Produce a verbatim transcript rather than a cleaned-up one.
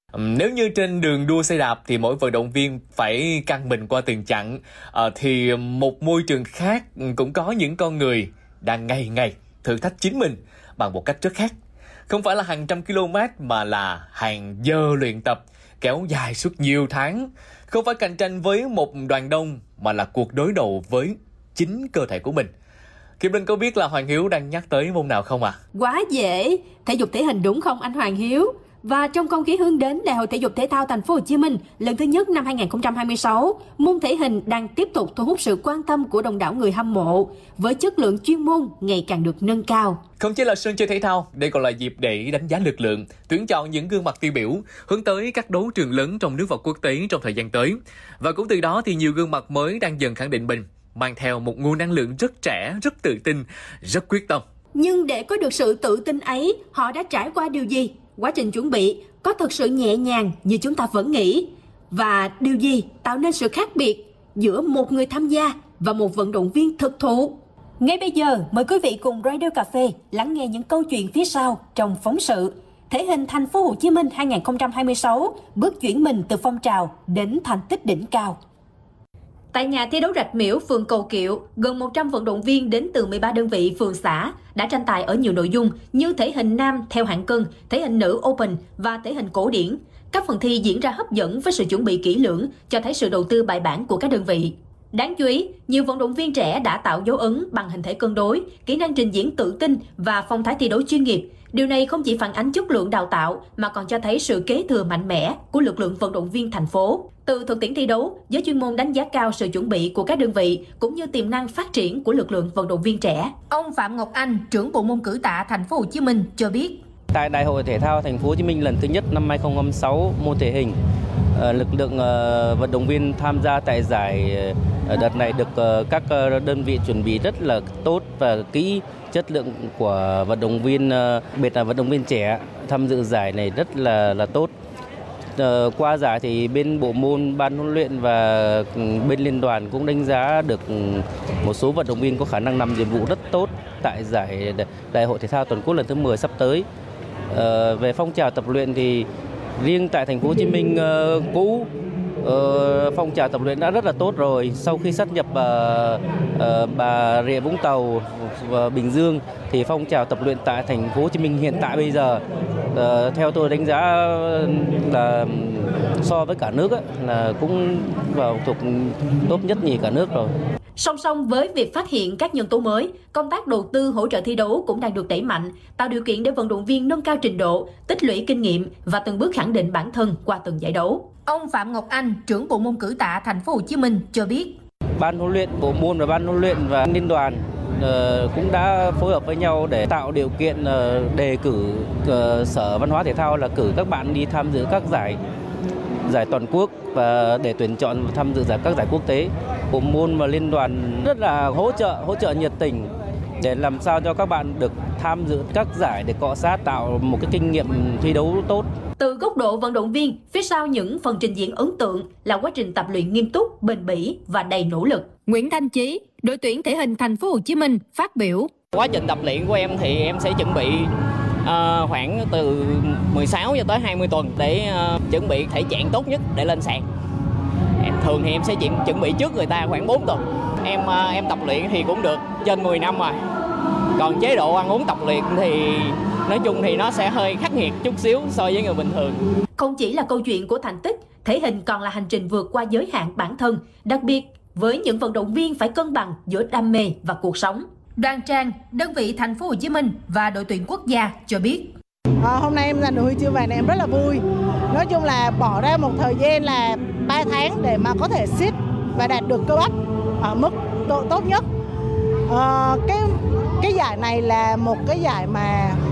Nếu như trên đường đua xe đạp thì mỗi vận động viên phải căng mình qua từng chặng, à, thì một môi trường khác cũng có những con người đang ngày ngày thử thách chính mình bằng một cách rất khác. Không phải là hàng trăm km mà là hàng giờ luyện tập kéo dài suốt nhiều tháng. Không phải cạnh tranh với một đoàn đông mà là cuộc đối đầu với chính cơ thể của mình. Kim Linh có biết là Hoàng Hiếu đang nhắc tới môn nào không ạ? À? Quá dễ, thể dục thể hình đúng không anh Hoàng Hiếu? Và trong không khí hướng đến Đại hội Thể dục Thể thao Thành phố Hồ Chí Minh lần thứ nhất năm hai nghìn không trăm hai mươi sáu, môn thể hình đang tiếp tục thu hút sự quan tâm của đông đảo người hâm mộ với chất lượng chuyên môn ngày càng được nâng cao. Không chỉ là sân chơi thể thao, đây còn là dịp để đánh giá lực lượng, tuyển chọn những gương mặt tiêu biểu, hướng tới các đấu trường lớn trong nước và quốc tế trong thời gian tới. Và cũng từ đó thì nhiều gương mặt mới đang dần khẳng định mình, mang theo một nguồn năng lượng rất trẻ, rất tự tin, rất quyết tâm. Nhưng để có được sự tự tin ấy, họ đã trải qua điều gì? Quá trình chuẩn bị có thực sự nhẹ nhàng như chúng ta vẫn nghĩ? Và điều gì tạo nên sự khác biệt giữa một người tham gia và một vận động viên thực thụ? Ngay bây giờ, mời quý vị cùng Radio Cà Phê lắng nghe những câu chuyện phía sau trong phóng sự Thể hình Thành phố Hồ Chí Minh hai nghìn không trăm hai mươi sáu, bước chuyển mình từ phong trào đến thành tích đỉnh cao. Tại nhà thi đấu Rạch Miễu, phường Cầu Kiệu, gần một trăm vận động viên đến từ mười ba đơn vị phường xã đã tranh tài ở nhiều nội dung như thể hình nam theo hạng cân, thể hình nữ open và thể hình cổ điển. Các phần thi diễn ra hấp dẫn với sự chuẩn bị kỹ lưỡng, cho thấy sự đầu tư bài bản của các đơn vị. Đáng chú ý, nhiều vận động viên trẻ đã tạo dấu ấn bằng hình thể cân đối, kỹ năng trình diễn tự tin và phong thái thi đấu chuyên nghiệp. Điều này không chỉ phản ánh chất lượng đào tạo mà còn cho thấy sự kế thừa mạnh mẽ của lực lượng vận động viên thành phố. Từ thực tiễn thi đấu, giới chuyên môn đánh giá cao sự chuẩn bị của các đơn vị cũng như tiềm năng phát triển của lực lượng vận động viên trẻ. Ông Phạm Ngọc Anh, trưởng bộ môn cử tạ Thành phố Hồ Chí Minh cho biết: Tại Đại hội Thể thao Thành phố Hồ Chí Minh lần thứ nhất năm hai nghìn không trăm hai mươi sáu, môn thể hình, lực lượng vận động viên tham gia tại giải đợt này được các đơn vị chuẩn bị rất là tốt và kỹ. Chất lượng của vận động viên, đặc biệt là vận động viên trẻ tham dự giải này rất là là tốt. Qua giải thì bên bộ môn, ban huấn luyện và bên liên đoàn cũng đánh giá được một số vận động viên có khả năng làm nhiệm vụ rất tốt tại giải Đại hội Thể thao Toàn quốc lần thứ mười sắp tới. Về phong trào tập luyện thì riêng tại Thành phố Hồ Chí Minh uh, cũ, uh, phong trào tập luyện đã rất là tốt rồi. Sau khi sát nhập uh, uh, Bà Rịa Vũng Tàu và Bình Dương thì phong trào tập luyện tại Thành phố Hồ Chí Minh hiện tại bây giờ uh, theo tôi đánh giá là so với cả nước ấy, là cũng vào thuộc top nhất nhì cả nước rồi. Song song với việc phát hiện các nhân tố mới, công tác đầu tư hỗ trợ thi đấu cũng đang được đẩy mạnh, tạo điều kiện để vận động viên nâng cao trình độ, tích lũy kinh nghiệm và từng bước khẳng định bản thân qua từng giải đấu. Ông Phạm Ngọc Anh, trưởng bộ môn cử tạ Thành phố Hồ Chí Minh cho biết: Ban huấn luyện bộ môn và ban huấn luyện và liên đoàn uh, cũng đã phối hợp với nhau để tạo điều kiện uh, đề cử uh, Sở Văn hóa Thể thao là cử các bạn đi tham dự các giải giải toàn quốc và để tuyển chọn tham dự giải các giải quốc tế. Bộ môn và liên đoàn rất là hỗ trợ hỗ trợ nhiệt tình để làm sao cho các bạn được tham dự các giải để cọ sát, tạo một cái kinh nghiệm thi đấu tốt. Từ góc độ vận động viên, phía sau những phần trình diễn ấn tượng là quá trình tập luyện nghiêm túc, bền bỉ và đầy nỗ lực. Nguyễn Thanh Chí, đội tuyển thể hình Thành phố Hồ Chí Minh phát biểu: Quá trình tập luyện của em thì em sẽ chuẩn bị uh, khoảng từ mười sáu cho tới hai mươi tuần để uh, chuẩn bị thể trạng tốt nhất để lên sàn. Thường thì em sẽ chuẩn chuẩn bị trước người ta khoảng bốn tuần. Em uh, em tập luyện thì cũng được trên mười năm rồi. Còn chế độ ăn uống tập luyện thì nói chung thì nó sẽ hơi khắc nghiệt chút xíu so với người bình thường. Không chỉ là câu chuyện của thành tích, thể hình còn là hành trình vượt qua giới hạn bản thân, đặc biệt với những vận động viên phải cân bằng giữa đam mê và cuộc sống. Đoàn Trang, đơn vị Thành phố Hồ Chí Minh và đội tuyển quốc gia cho biết: à, hôm nay em giành được huy chương vàng này em rất là vui. Nói chung là bỏ ra một thời gian là ba tháng để mà có thể sit và đạt được cơ bắp ở mức độ tốt nhất. À, cái cái giải này là một cái giải mà